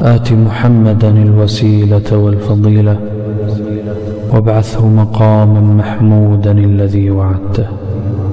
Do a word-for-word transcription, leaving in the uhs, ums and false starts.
آت محمدا الوسيلة والفضيلة وابعثه مقاما محمودا الذي وعدته.